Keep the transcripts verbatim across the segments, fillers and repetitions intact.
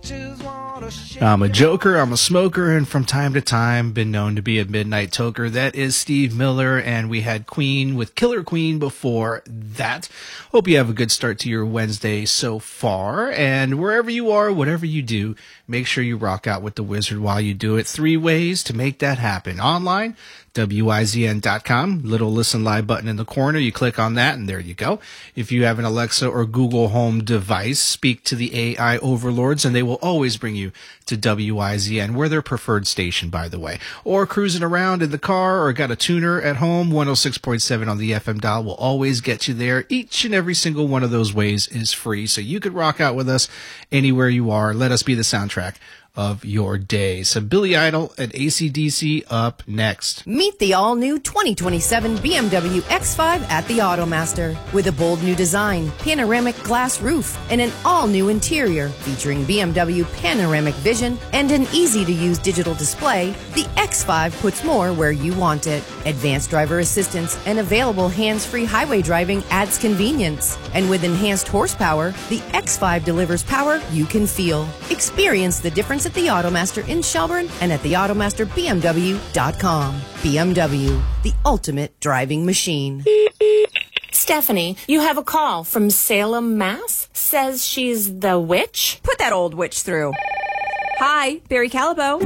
I'm a joker, I'm a smoker, and from time to time been known to be a midnight toker. That is Steve Miller, and we had Queen with Killer Queen before that. Hope you have a good start to your Wednesday so far, and wherever you are, whatever you do, make sure you rock out with the wizard while you do it. Three ways to make that happen. Online, W I Z N dot com, little listen live button in the corner. You click on that and there you go. If you have an Alexa or Google Home device, speak to the A I overlords and they will always bring you to W I Z N. We're their preferred station, by the way. Or cruising around in the car or got a tuner at home, one oh six point seven on the F M dial will always get you there. Each and every single one of those ways is free, so you could rock out with us anywhere you are. Let us be the soundtrack of your day. So Billy Idol and A C D C up next. Meet the all-new twenty twenty-seven B M W X five at the Automaster. With a bold new design, panoramic glass roof, and an all-new interior featuring B M W Panoramic Vision and an easy-to-use digital display, the X five puts more where you want it. Advanced driver assistance and available hands-free highway driving adds convenience. And with enhanced horsepower, the X five delivers power you can feel. Experience the difference at the Automaster in Shelburne and at the automaster B M W dot com. B M W, the ultimate driving machine. Stephanie, you have a call from Salem, Mass. Says she's the witch. Put that old witch through. Hi, Barry Callebaut.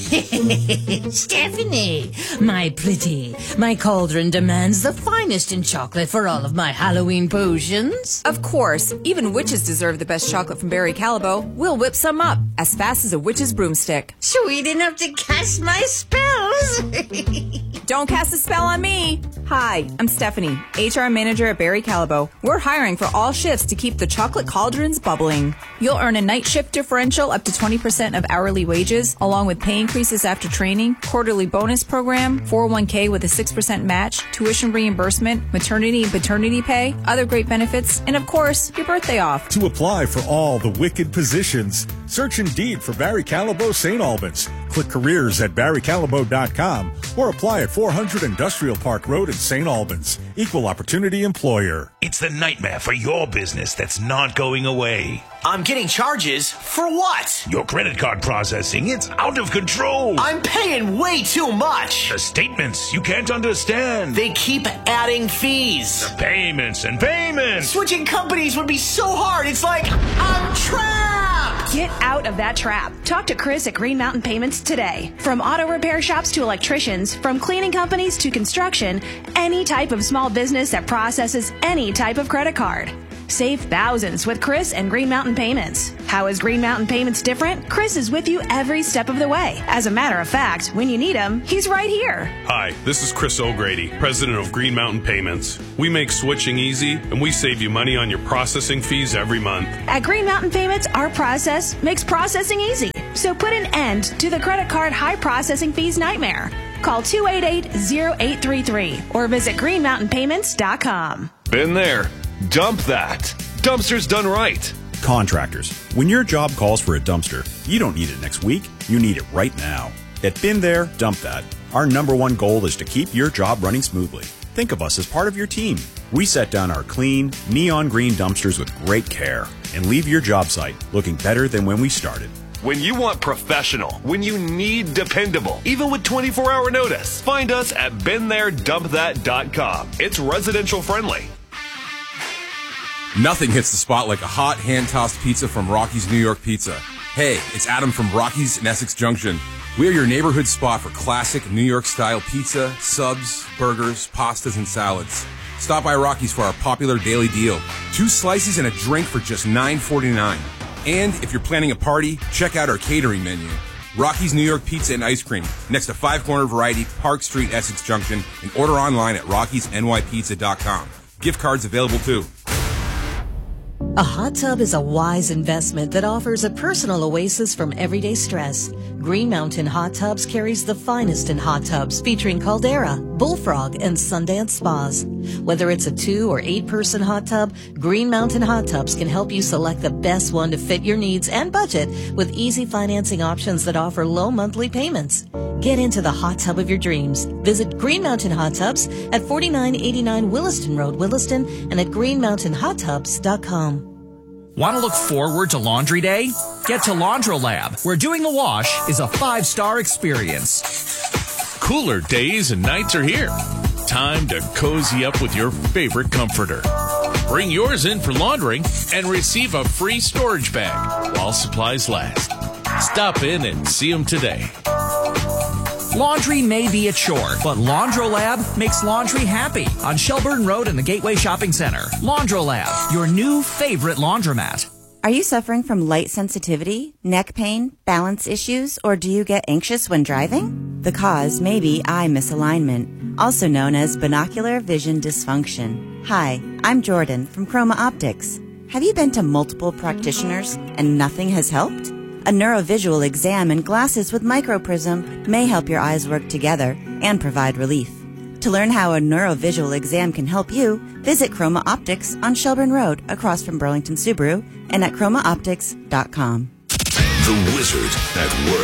Stephanie, my pretty, my cauldron demands the finest in chocolate for all of my Halloween potions. Of course, even witches deserve the best chocolate from Barry Callebaut. We'll whip some up as fast as a witch's broomstick. Sweet enough to cast my spells. Don't cast a spell on me. Hi, I'm Stephanie, H R manager at Barry Callebaut. We're hiring for all shifts to keep the chocolate cauldrons bubbling. You'll earn a night shift differential up to twenty percent of hourly wages, along with pay increases after training, quarterly bonus program, four oh one k with a six percent match, tuition reimbursement, maternity and paternity pay, other great benefits, and of course, your birthday off. To apply for all the wicked positions, search Indeed for Barry Callebaut Saint Albans. Click careers at barry callebaut dot com or apply at four hundred Industrial Park Road in Saint Albans. Equal opportunity employer. It's the nightmare for your business that's not going away. I'm getting charges for what? Your credit card processing, it's out of control. I'm paying way too much. The statements you can't understand. They keep adding fees. The payments and payments. Switching companies would be so hard. It's like I'm trapped. Get out of that trap. Talk to Chris at Green Mountain Payments today. From auto repair shops to electricians, from cleaning companies to construction, any type of small business that processes any type of credit card. Save thousands with Chris and Green Mountain Payments. How is Green Mountain Payments different? Chris is with you every step of the way. As a matter of fact, when you need him, he's right here. Hi, this is Chris O'Grady, president of Green Mountain Payments. We make switching easy, and we save you money on your processing fees every month. At Green Mountain Payments, our process makes processing easy. So put an end to the credit card high processing fees nightmare. Call two eight eight, oh eight three three or visit green mountain payments dot com. Been there. Dump that. Dumpsters done right. Contractors, when your job calls for a dumpster, you don't need it next week. You need it right now. At Been There, Dump That, our number one goal is to keep your job running smoothly. Think of us as part of your team. We set down our clean, neon green dumpsters with great care and leave your job site looking better than when we started. When you want professional, when you need dependable, even with twenty-four hour notice, find us at been there dump that dot com. It's residential friendly. Nothing hits the spot like a hot, hand-tossed pizza from Rocky's New York Pizza. Hey, it's Adam from Rocky's in Essex Junction. We are your neighborhood spot for classic New York-style pizza, subs, burgers, pastas, and salads. Stop by Rocky's for our popular daily deal. Two slices and a drink for just nine forty-nine. And if you're planning a party, check out our catering menu. Rocky's New York Pizza and Ice Cream, next to Five Corner Variety, Park Street, Essex Junction, and order online at rockies n y pizza dot com. Gift cards available too. A hot tub is a wise investment that offers a personal oasis from everyday stress. Green Mountain Hot Tubs carries the finest in hot tubs featuring Caldera, Bullfrog, and Sundance Spas. Whether it's a two or eight person hot tub, Green Mountain Hot Tubs can help you select the best one to fit your needs and budget with easy financing options that offer low monthly payments. Get into the hot tub of your dreams. Visit Green Mountain Hot Tubs at forty-nine eighty-nine Williston Road, Williston, and at green mountain hot tubs dot com. Want to look forward to Laundry Day? Get to Laundrolab, where doing a wash is a five-star experience. Cooler days and nights are here. Time to cozy up with your favorite comforter. Bring yours in for laundering and receive a free storage bag while supplies last. Stop in and see them today. Laundry may be a chore, but Laundrolab makes laundry happy on Shelburne Road in the Gateway Shopping Center. Laundrolab, your new favorite laundromat. Are you suffering from light sensitivity, neck pain, balance issues, or do you get anxious when driving? The cause may be eye misalignment, also known as binocular vision dysfunction. Hi, I'm Jordan from Chroma Optics. Have you been to multiple practitioners and nothing has helped? A neurovisual exam and glasses with microprism may help your eyes work together and provide relief. To learn how a neurovisual exam can help you, visit Chroma Optics on Shelburne Road across from Burlington Subaru and at chroma optics dot com. The Wizard at Work.